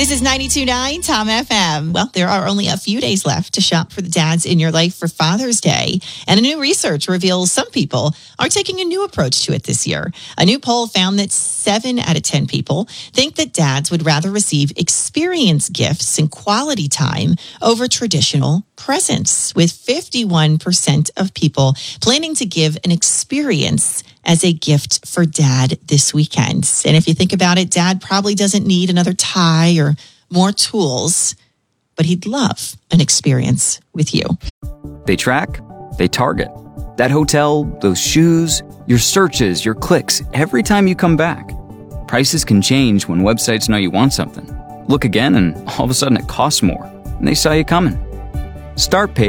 This is 92.9 Tom FM. Well, there are only a few days left to shop for the dads in your life for Father's Day. And a new research reveals some people are taking a new approach to it this year. A new poll found that 7 out of 10 people think that dads would rather receive experience gifts and quality time over traditional presents, with 51% of people planning to give an experience as a gift for dad this weekend. And if you think about it, dad probably doesn't need another tie or more tools, but he'd love an experience with you. They track, they target. That hotel, those shoes, your searches, your clicks, every time you come back. Prices can change when websites know you want something. Look again and all of a sudden it costs more, and they saw you coming. Start paying